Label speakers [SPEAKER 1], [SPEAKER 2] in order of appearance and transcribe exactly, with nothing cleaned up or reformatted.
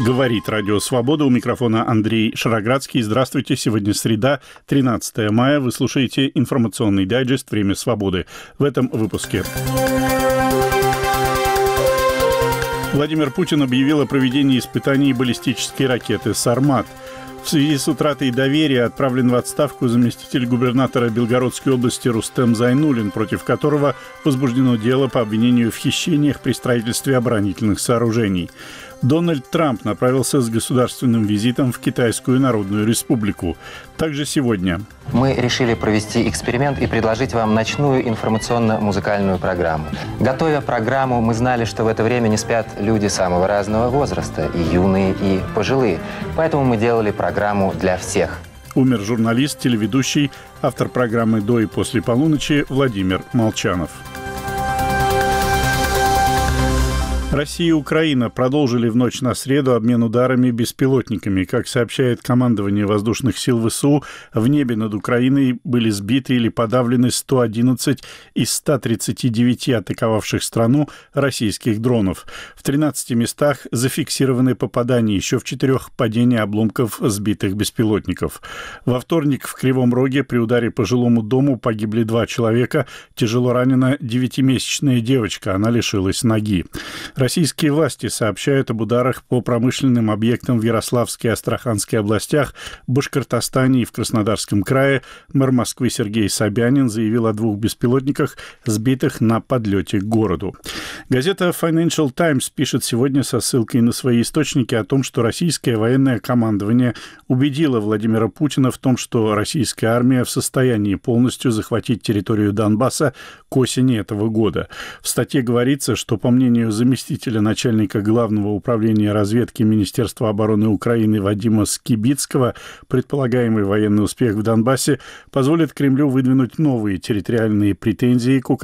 [SPEAKER 1] Говорит Радио Свобода. У микрофона Андрей Шароградский. Здравствуйте. Сегодня среда, тринадцатое мая. Вы слушаете информационный дайджест «Время свободы». В этом выпуске. Владимир Путин объявил о проведении испытаний баллистической ракеты «Сармат». В связи с утратой доверия отправлен в отставку заместитель губернатора Белгородской области Рустем Зайнуллин, против которого возбуждено дело по обвинению в хищениях при строительстве оборонительных сооружений. Дональд Трамп направился с государственным визитом в Китайскую Народную Республику. Также сегодня
[SPEAKER 2] мы решили провести эксперимент и предложить вам ночную информационно-музыкальную программу. Готовя программу, мы знали, что в это время не спят люди самого разного возраста, и юные, и пожилые. Поэтому мы делали программу для всех.
[SPEAKER 1] Умер журналист, телеведущий, автор программы «До и после полуночи» Владимир Молчанов. Россия и Украина продолжили в ночь на среду обмен ударами беспилотниками. Как сообщает командование воздушных сил ВСУ, в небе над Украиной были сбиты или подавлены сто одиннадцать из ста тридцати девяти атаковавших страну российских дронов. В тринадцати местах зафиксированы попадания, еще в четырех падения обломков сбитых беспилотников. Во вторник в Кривом Роге при ударе по жилому дому погибли два человека. Тяжело ранена девятимесячная девочка, она лишилась ноги. Российские власти сообщают об ударах по промышленным объектам в Ярославской и Астраханской областях, Башкортостане и в Краснодарском крае. Мэр Москвы Сергей Собянин заявил о двух беспилотниках, сбитых на подлете к городу. Газета Financial Times пишет сегодня со ссылкой на свои источники о том, что российское военное командование убедило Владимира Путина в том, что российская армия в состоянии полностью захватить территорию Донбасса к осени этого года. В статье говорится, что, по мнению заместителя начальника Главного управления разведки Министерства обороны Украины Вадима Скибицкого, предполагаемый военный успех в Донбассе позволит Кремлю выдвинуть новые территориальные претензии к Украине